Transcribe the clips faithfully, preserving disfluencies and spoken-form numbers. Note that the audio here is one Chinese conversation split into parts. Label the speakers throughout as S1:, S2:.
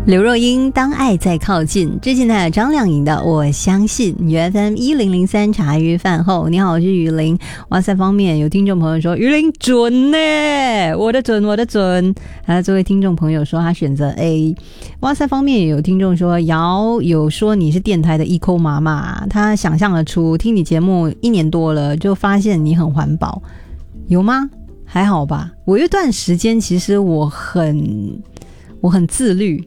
S1: 刘若英当爱再靠近，之前还有张靓颖的我相信。 U F M 一零零三茶余饭后，你好，我是于玲。哇塞，方面有听众朋友说于玲准呢，我的准我的准。还有这位听众朋友说他选择 A。 哇塞，方面有听众说瑶有说你是电台的 Eco 妈妈，他想象得出听你节目一年多了就发现你很环保，有吗？还好吧，我有一段时间其实我很我很自律，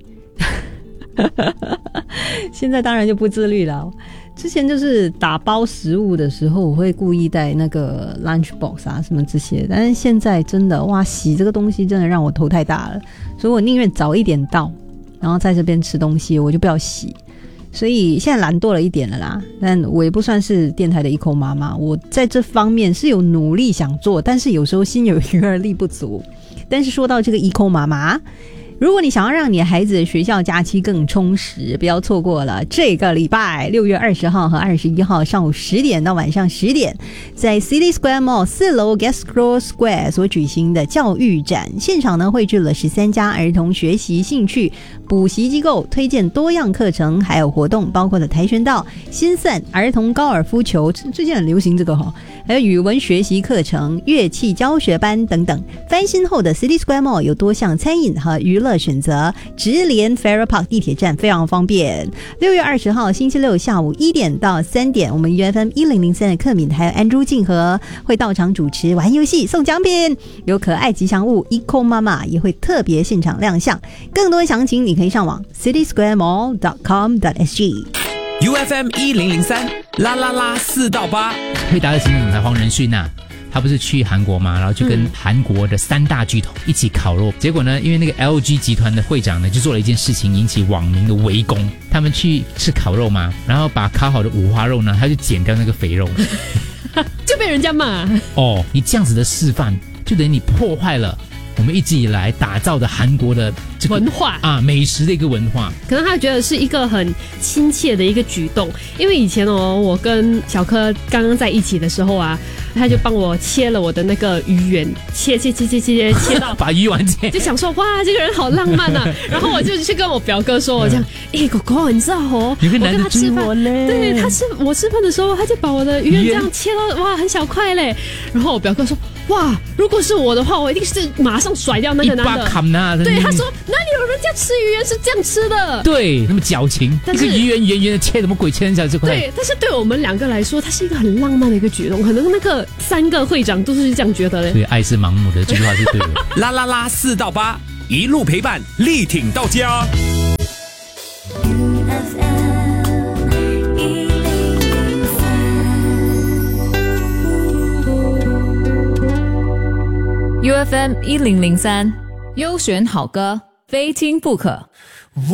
S1: 现在当然就不自律了。之前就是打包食物的时候，我会故意带那个 lunch box 啊什么这些，但是现在真的哇，洗这个东西真的让我头太大了，所以我宁愿早一点到，然后在这边吃东西，我就不要洗。所以现在懒惰了一点了啦，但我也不算是电台的一口妈妈，我在这方面是有努力想做，但是有时候心有余而力不足。但是说到这个一口妈妈，如果你想要让你的孩子的学校假期更充实，不要错过了这个礼拜六月二十号和二十一号上午十点到晚上十点，在 City Square Mall 四楼 Gascro Square 所举行的教育展。现场呢汇聚了十三家儿童学习兴趣补习机构，推荐多样课程还有活动，包括了跆拳道、心算、儿童高尔夫球，最近很流行这个哈，还有语文学习课程、乐器教学班等等。翻新后的 City Square Mall 有多项餐饮和娱乐选择，直连 Farrer Park 地铁站非常方便。六月二十号星期六下午一点到三点，我们 U F M 一零零三的克敏还有 Andrew 静和会到场主持，玩游戏送奖品，有可爱吉祥物 Eco 妈妈也会特别现场亮相。更多详情你可以上网 city square mall dot com dot s g。
S2: U F M 一零零三啦啦啦四到八，
S3: 惠达的行政总裁黄仁勋啊，他不是去韩国嘛，然后就跟韩国的三大巨头一起烤肉，结果呢，因为那个 L G 集团的会长呢，就做了一件事情引起网民的围攻。他们去吃烤肉嘛，然后把烤好的五花肉呢，他就剪掉那个肥肉，
S4: 就被人家骂。
S3: 哦，你这样子的示范，就等于你破坏了我们一直以来打造的韩国的这个
S4: 文化
S3: 啊，美食的一个文化。
S4: 可能他觉得是一个很亲切的一个举动，因为以前哦，我跟小柯刚刚在一起的时候啊，他就帮我切了我的那个鱼圆，切切切切切切到
S3: 把鱼丸切，
S4: 就想说哇，这个人好浪漫啊。然后我就去跟我表哥说，我这样，哎、欸，狗狗，你知道哦，
S3: 有个男的
S4: 我跟他吃饭，
S3: 嘞，
S4: 对他吃我吃饭的时候，他就把我的鱼圆这样切到哇很小块嘞。然后我表哥说，哇，如果是我的话，我一定是马上甩掉那个男的。对，他说哪里有人家吃鱼圆是这样吃的？
S3: 对，那么矫情，一个鱼圆圆圆的切什么鬼切成小这块？
S4: 对，但是对我们两个来说，它是一个很浪漫的一个举动，可能那个三个会长都是这样觉得的。
S3: 所以爱是盲目的，这句话是对的。
S2: 啦啦啦四到八，一路陪伴，力挺到家。
S5: U F M 一零零三，优选好歌，非听不可。